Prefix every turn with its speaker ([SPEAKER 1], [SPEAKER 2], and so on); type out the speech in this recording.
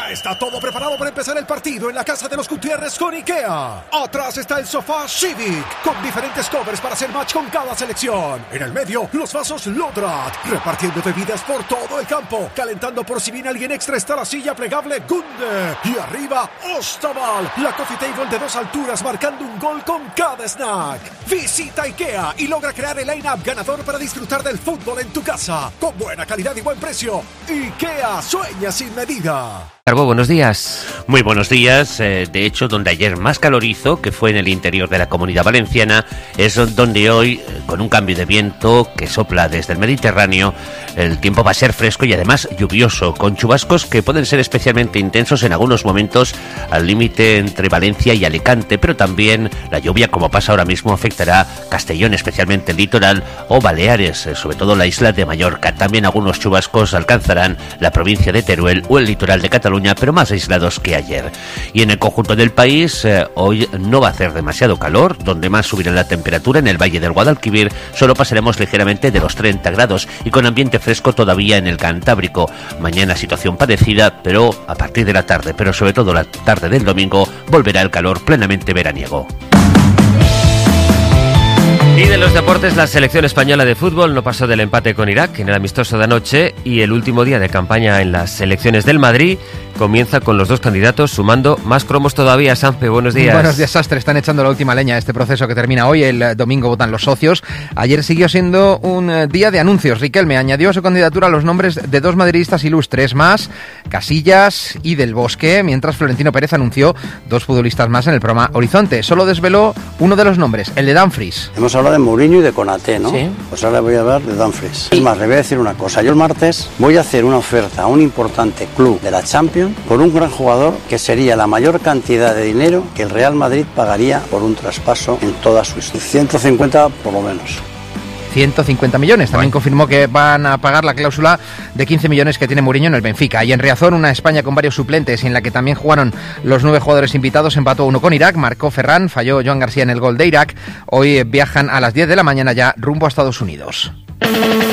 [SPEAKER 1] Ya está todo preparado para empezar el partido en la casa de los Gutiérrez con IKEA. Atrás está el sofá Civic, con diferentes covers para hacer match con cada selección. En el medio, los vasos Lodrat, repartiendo bebidas por todo el campo. Calentando por si viene alguien extra está la silla plegable Gunde. Y arriba, Ostaval, la coffee table de 2 alturas marcando un gol con cada snack. Visita IKEA y logra crear el line-up ganador para disfrutar del fútbol en tu casa. Con buena calidad y buen precio. IKEA, sueña sin medida.
[SPEAKER 2] Carbo, buenos días.
[SPEAKER 3] Muy buenos días. De hecho, donde ayer más calor hizo, que fue en el interior de la Comunidad Valenciana, es donde hoy, con un cambio de viento que sopla desde el Mediterráneo, el tiempo va a ser fresco y además lluvioso, con chubascos que pueden ser especialmente intensos en algunos momentos al límite entre Valencia y Alicante, pero también la lluvia, como pasa ahora mismo, afectará Castellón, especialmente el litoral, o Baleares, sobre todo la isla de Mallorca. También algunos chubascos alcanzarán la provincia de Teruel o el litoral de Cataluña, pero más aislados que ayer. Y en el conjunto del país, hoy no va a hacer demasiado calor, donde más subirá la temperatura en el Valle del Guadalquivir, solo pasaremos ligeramente de los 30 grados y con ambiente fresco todavía en el Cantábrico. Mañana situación parecida, pero a partir de la tarde, pero sobre todo la tarde del domingo, volverá el calor plenamente veraniego.
[SPEAKER 2] Y de los deportes, la selección española de fútbol no pasó del empate con Irak en el amistoso de anoche y el último día de campaña en las selecciones del Madrid comienza con los dos candidatos sumando más cromos todavía. Sampe, buenos días.
[SPEAKER 4] Buenos días, Sastre. Están echando la última leña a este proceso que termina hoy. El domingo votan los socios. Ayer siguió siendo un día de anuncios. Riquelme añadió a su candidatura los nombres de 2 madridistas ilustres más, Casillas y Del Bosque, mientras Florentino Pérez anunció 2 futbolistas más en el programa Horizonte. Solo desveló uno de los nombres, el de Dumfries.
[SPEAKER 5] Hemos hablado de Mourinho y de Konaté, ¿no?
[SPEAKER 4] Sí.
[SPEAKER 5] Pues ahora voy a hablar de Dumfries. Es más, le voy a decir una cosa. Yo el martes voy a hacer una oferta a un importante club de la Champions por un gran jugador que sería la mayor cantidad de dinero que el Real Madrid pagaría por un traspaso en toda su historia. 150 por lo menos.
[SPEAKER 4] 150 millones. También confirmó que van a pagar la cláusula de 15 millones que tiene Mourinho en el Benfica. Y en Riazor, una España con varios suplentes y en la que también jugaron los 9 jugadores invitados, empató 1 con Irak, marcó Ferran, falló Joan García en el gol de Irak. Hoy viajan a las 10 de la mañana ya rumbo a Estados Unidos.